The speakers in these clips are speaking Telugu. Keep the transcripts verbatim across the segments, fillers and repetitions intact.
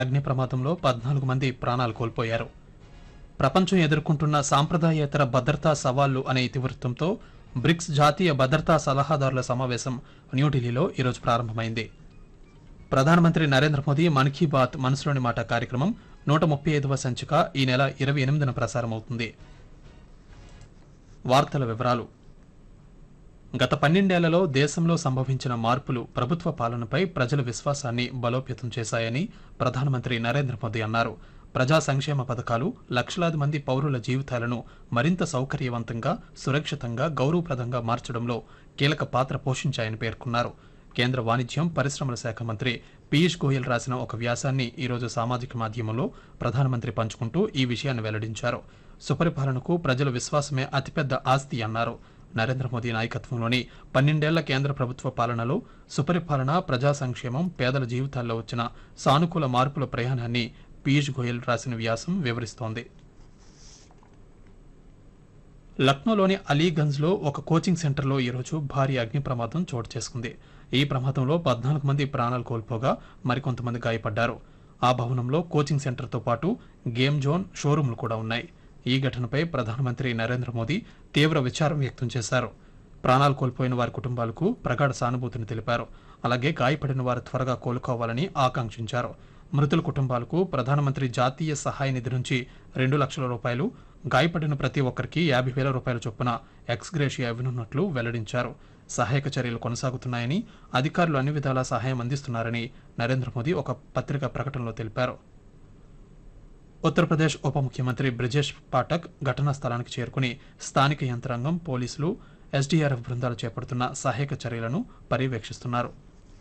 అగ్ని ప్రమాదంలో పద్నాలుగు మంది ప్రాణాలు కోల్పోయారు. ప్రపంచం ఎదుర్కొంటున్న సాంప్రదాయేతర భద్రతా సవాళ్లు అనే ఇతివృత్తంతో బ్రిక్స్ జాతీయ భద్రతా సలహాదారుల సమావేశం న్యూఢిల్లీలో ఈరోజు ప్రారంభమైంది. ప్రధానమంత్రి నరేంద్ర మోదీ మన్ కీ బాత్ మనసులోని మాట కార్యక్రమం నూట ముప్పై ఐదవ సంచిక ఈ నెల ఇరవై ఎనిమిదిన ప్రసారమవుతుంది. వార్తల వివరాలు. గత పన్నెండేళ్లలో దేశంలో సంభవించిన మార్పులు ప్రభుత్వ పాలనపై ప్రజల విశ్వాసాన్ని బలోపేతం చేశాయని ప్రధానమంత్రి నరేంద్ర మోదీ అన్నారు. ప్రజా సంక్షేమ పథకాలు లక్షలాది మంది పౌరుల జీవితాలను మరింత సౌకర్యవంతంగా, సురక్షితంగా, గౌరవప్రదంగా మార్చడంలో కీలక పాత్ర పోషించాయని పేర్కొన్నారు. కేంద్ర వాణిజ్యం, పరిశ్రమల శాఖ మంత్రి పీయూష్ గోయల్ రాసిన ఒక వ్యాసాన్ని ఈరోజు సామాజిక మాధ్యమంలో ప్రధానమంత్రి పంచుకుంటూ ఈ విషయాన్ని వెల్లడించారు. సుపరిపాలనకు ప్రజల విశ్వాసమే అతిపెద్ద ఆస్తి అన్నారు. నరేంద్ర మోదీ నాయకత్వంలోని పన్నెండేళ్ల కేంద్ర ప్రభుత్వ పాలనలో సుపరిపాలన, ప్రజా సంక్షేమం, పేదల జీవితాల్లో వచ్చిన సానుకూల మార్పుల ప్రయాణాన్ని పీయూష్ గోయల్ రాసిన వ్యాసం వివరిస్తోంది. లక్నోలోని అలీగంజ్లో ఒక కోచింగ్ సెంటర్లో ఈరోజు భారీ అగ్ని ప్రమాదం చోటు చేసుకుంది. ఈ ప్రమాదంలో పద్నాలుగు మంది ప్రాణాలు కోల్పోగా మరికొంతమంది గాయపడ్డారు. ఆ భవనంలో కోచింగ్ సెంటర్తో పాటు గేమ్ జోన్, షోరూంలు కూడా ఉన్నాయి. ఈ ఘటనపై ప్రధానమంత్రి నరేంద్ర మోదీ తీవ్ర విచారం వ్యక్తం చేశారు. ప్రాణాలు కోల్పోయిన వారి కుటుంబాలకు ప్రగాఢ సానుభూతిని తెలిపారు. అలాగే గాయపడిన వారు త్వరగా కోలుకోవాలని ఆకాంక్షించారు. మృతుల కుటుంబాలకు ప్రధానమంత్రి జాతీయ సహాయ నిధి నుంచి రెండు లక్షల రూపాయలు, గాయపడిన ప్రతి ఒక్కరికి యాభై వేల రూపాయల చొప్పున ఎక్స్గ్రేషియా ఇవ్వనున్నట్లు వెల్లడించారు. సహాయక చర్యలు కొనసాగుతున్నాయని, అధికారులు అన్ని విధాలా సహాయం అందిస్తున్నారని నరేంద్ర మోదీ ఒక పత్రికా ప్రకటనలో తెలిపారు. ఉత్తరప్రదేశ్ ఉప ముఖ్యమంత్రి బ్రిజేష్ పాఠక్ ఘటనా స్థలానికి చేరుకుని స్థానిక యంత్రాంగం, పోలీసులు, ఎస్డీఆర్ఎఫ్ బృందాలు చేపడుతున్న సహాయక చర్యలను పర్యవేక్షిస్తున్నారు.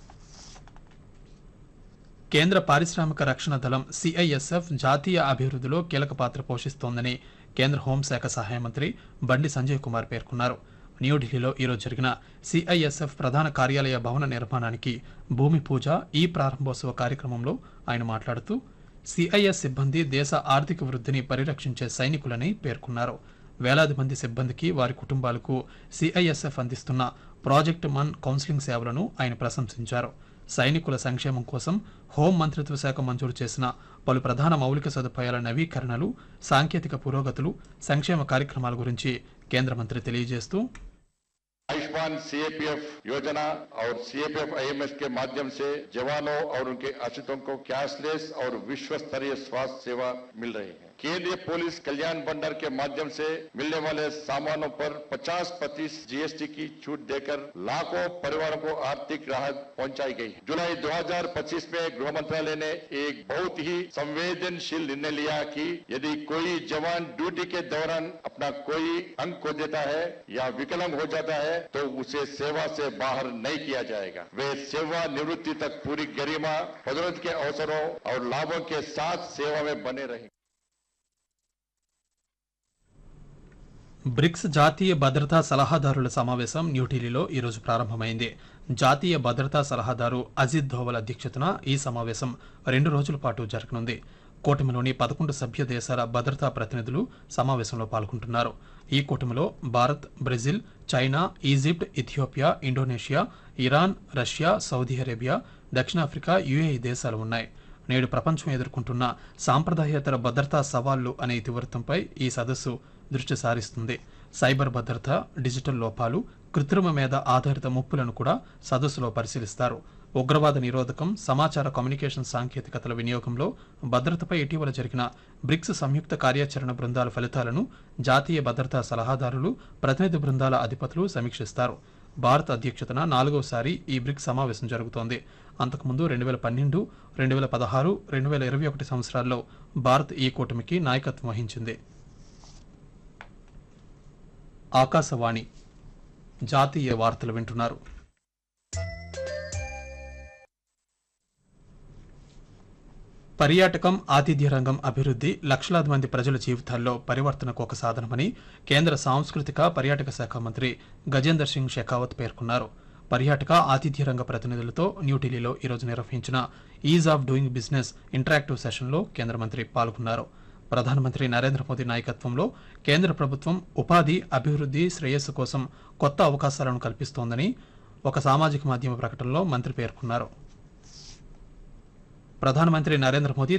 కేంద్ర పారిశ్రామిక రక్షణ దళం సిఐఎస్ఎఫ్ జాతీయ అభివృద్ధిలో కీలక పాత్ర పోషిస్తోందని కేంద్ర హోంశాఖ సహాయ మంత్రి బండి సంజయ్ కుమార్ పేర్కొన్నారు. న్యూఢిల్లీలో ఈరోజు జరిగిన సిఐఎస్ఎఫ్ ప్రధాన కార్యాలయ భవన నిర్మాణానికి భూమి పూజ, ఈ ప్రారంభోత్సవ కార్యక్రమంలో ఆయన మాట్లాడుతూ సిఐఎస్ సిబ్బంది దేశ ఆర్థిక వృద్ధిని పరిరక్షించే సైనికులని పేర్కొన్నారు. వేలాది మంది సిబ్బందికి, వారి కుటుంబాలకు సిఐఎస్ఎఫ్ అందిస్తున్న ప్రాజెక్ట్ మన్ కౌన్సిలింగ్ సేవలను ఆయన ప్రశంసించారు. సైనికుల సంక్షేమం కోసం హోం మంత్రిత్వ శాఖ మంజూరు చేసిన పలు ప్రధాన మౌలిక సదుపాయాల నవీకరణలు, సాంకేతిక పురోగతులు, సంక్షేమ కార్యక్రమాల గురించి కేంద్ర మంత్రి తెలియజేస్తూ आयुष्मान सीएपीएफ योजना और सीएपीएफ आईएमएस के माध्यम से जवानों और उनके आश्रितों को कैशलेस और विश्व स्तरीय स्वास्थ्य सेवा मिल रही है. केंद्रीय पुलिस कल्याण भंडार के माध्यम से मिलने वाले सामानों पर पचास प्रतिशत जीएसटी की छूट देकर लाखों परिवारों को आर्थिक राहत पहुंचाई गई है. जुलाई दो हज़ार पच्चीस में गृह मंत्रालय ने एक बहुत ही संवेदनशील निर्णय लिया कि यदि कोई जवान ड्यूटी के दौरान अपना कोई अंग खो देता है या विकलांग हो जाता है तो उसे सेवा से बाहर नहीं किया जाएगा. वे सेवा निवृत्ति तक पूरी गरिमा, पदोन्नति के अवसरों और लाभों के साथ सेवा में बने रहेंगे. బ్రిక్స్ జాతీయ భద్రతా సలహాదారుల సమావేశం న్యూఢిల్లీలో ఈరోజు ప్రారంభమైంది. జాతీయ భద్రతా సలహాదారు అజిత్ ధోవల్ అధ్యక్షతన ఈ సమావేశం రెండు రోజుల పాటు జరగనుంది. కూటమిలోని పదకొండు సభ్య దేశాల భద్రతా ప్రతినిధులు సమావేశంలో పాల్గొంటున్నారు. ఈ కూటమిలో Bharat, Brazil, China, Egypt, Ethiopia, Indonesia, Iran, Russia, Saudi Arabia, దక్షిణాఫ్రికా, యుఏఈ దేశాలు ఉన్నాయి. నేడు ప్రపంచం ఎదుర్కొంటున్న సాంప్రదాయేతర భద్రతా సవాళ్లు అనే ఇతివృత్తంపై ఈ సదస్సు దృష్టి సారిస్తుంది. సైబర్ భద్రత, డిజిటల్ లోపాలు, కృత్రిమ మేధ ఆధారిత ముప్పులను కూడా సదస్సులో పరిశీలిస్తారు. ఉగ్రవాద నిరోధకం, సమాచార కమ్యూనికేషన్ సాంకేతికతల వినియోగంలో భద్రతపై ఇటీవల జరిగిన బ్రిక్స్ సంయుక్త కార్యాచరణ బృందాల ఫలితాలను జాతీయ భద్రతా సలహాదారులు, ప్రతినిధి బృందాల అధిపతులు సమీక్షిస్తారు. భారత్ అధ్యక్షతన నాలుగోసారి ఈ బ్రిక్స్ సమావేశం జరుగుతోంది. అంతకుముందు రెండు వేల పన్నెండు, రెండు వేల పదహారు, రెండు వేల ఇరవై ఒకటి సంవత్సరాల్లో భారత్ ఈ కూటమికి నాయకత్వం వహించింది. ఆకాశవాణి జాతీయ వార్తలు వింటున్నారు. పర్యాటకం, ఆతిథ్య రంగం అభివృద్ధి లక్షలాది మంది ప్రజల జీవితాల్లో పరివర్తనకు ఒక సాధనమని కేంద్ర సాంస్కృతిక పర్యాటక శాఖ మంత్రి గజేందర్ సింగ్ షెకావత్ పేర్కొన్నారు. పర్యాటక, ఆతిథ్య రంగ ప్రతినిధులతో న్యూఢిల్లీలో ఈరోజు నిర్వహించిన is of doing business interactive సెషన్లో కేంద్ర మంత్రి పాల్గొన్నారు. ప్రధానమంత్రి నరేంద్ర మోదీ నాయకత్వంలో కేంద్ర ప్రభుత్వం ఉపాధి, అభివృద్ధి, శ్రేయస్సు కోసం కొత్త అవకాశాలను కల్పిస్తోందని ఒక సామాజిక మాధ్యమ ప్రకటనలో మంత్రి పేర్కొన్నారు. ప్రధానమంత్రి నరేంద్ర మోదీ